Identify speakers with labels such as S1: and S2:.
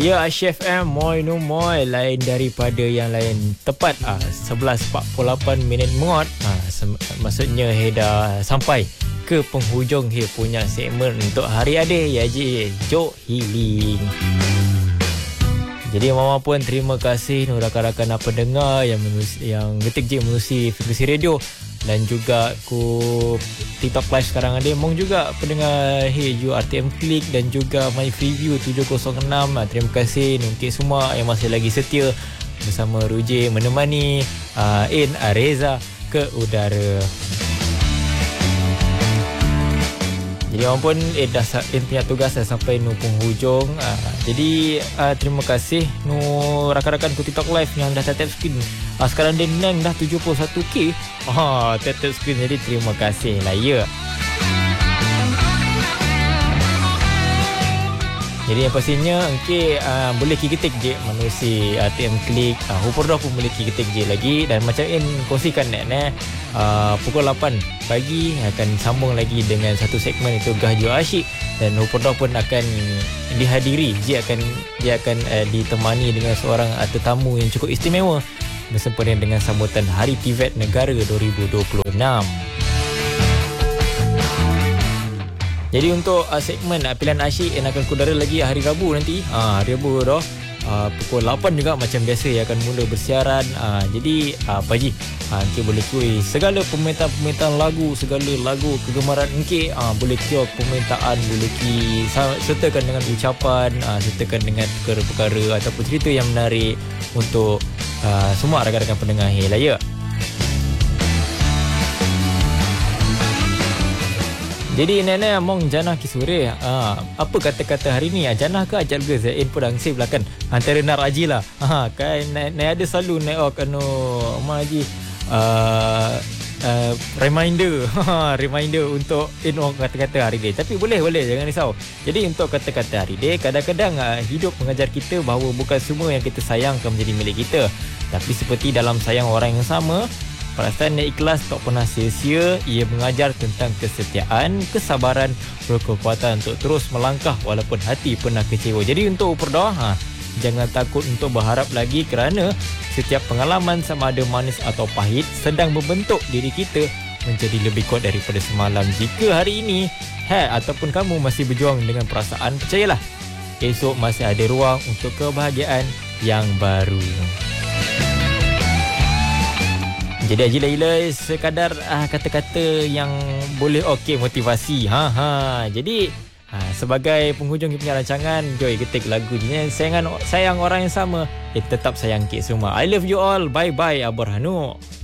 S1: Ya, Chef M, moi no moi, lain daripada yang lain. Tepat 11.48 minit mengot. Maksudnya he dah sampai ke penghujung he punya segmen untuk hari ada, ya je Jok Healing. Jadi Mama pun terima kasih rakan-rakan pendengar yang ketik je menerusi frekuensi radio dan juga ku TikTok live sekarang ada. Mong juga pendengar Heju RTM Click dan juga My Freeview 706. Terima kasih untuk semua yang masih lagi setia bersama Ruji menemani Reza ke udara. Jadi orang pun punya tugas dah sampai nu penghujung. Jadi terima kasih nu rakan-rakan ku TikTok live yang dah tap screen. Sekarang dia nang dah 71k. Tap screen, jadi terima kasih lah ya. Jadi yang pastinya boleh ketik je menerusi TM Click. Hupur dah pun boleh ketik je lagi. Dan macam kongsikan pukul 8 pagi akan sambung lagi dengan satu segmen itu Gahjo Asyik. Dan Hupur dah pun akan dihadiri. Dia akan ditemani dengan seorang tetamu yang cukup istimewa bersempena dengan sambutan Hari TVET Negara 2026. Jadi untuk segmen pilihan asyik yang akan kudara lagi hari Rabu nanti. Hari Rabu dah pukul 8 juga macam biasa yang akan mula bersiaran. Jadi Pak Haji, Encik boleh kuih segala permintaan lagu, segala lagu kegemaran Encik. Boleh kiok permintaan, boleh sertakan dengan ucapan, sertakan dengan perkara-perkara ataupun cerita yang menarik untuk semua rakan-rakan pendengar lah ya. Jadi nenek mong janah kisure. Apa kata-kata hari ni? Janah ke ajal ke Zain pedang save lah kan. Antara nar aji lah. Kan naik ada selalu naik Haji reminder untuk kata-kata hari ni. Tapi boleh jangan risau. Jadi untuk kata-kata hari ni, kadang-kadang hidup mengajar kita bahawa bukan semua yang kita sayang akan menjadi milik kita. Tapi seperti dalam sayang orang yang sama, perasaan yang ikhlas tak pernah sia-sia. Ia mengajar tentang kesetiaan, kesabaran, berkekuatan untuk terus melangkah walaupun hati pernah kecewa. Jadi untuk berdoa, jangan takut untuk berharap lagi kerana setiap pengalaman sama ada manis atau pahit sedang membentuk diri kita menjadi lebih kuat daripada semalam. Jika hari ini ataupun kamu masih berjuang dengan perasaan, percayalah esok masih ada ruang untuk kebahagiaan yang baru. Jadi gila-gila sekadar kata-kata yang boleh motivasi. Jadi sebagai penghujung punya rancangan, Joy ketik lagu ni sayang orang yang sama. Tetap sayang kita semua. I love you all. Bye bye Abor Hanu.